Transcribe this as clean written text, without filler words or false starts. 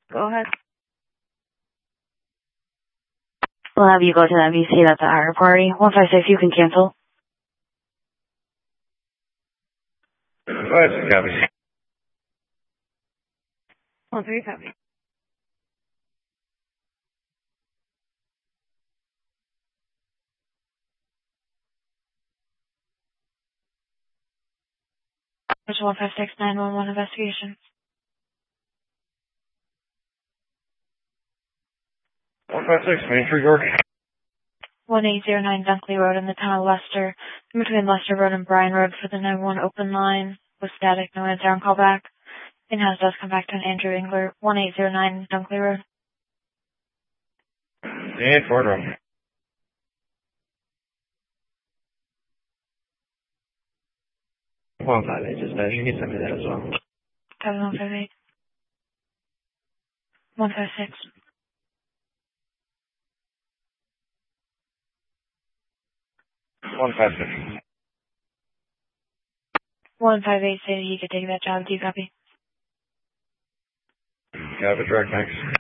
Go ahead. We'll have you go to the MVC. That's at higher priority. 156, you can cancel. 156, copy. 13, copy. There's 156 911 investigation. 156, Main Street, York. 1809 Dunkley Road in the town of Leicester, in between Leicester Road and Bryan Road for the 911 open line with static, no answer on callback. In-house does come back to an Andrew Engler, 1809 Dunkley Road. And Ford Road. 158, dispatch. You can send me that as well. 7158. 156. 156. 158 said he could take that job. Do you copy? Copy, direct, thanks.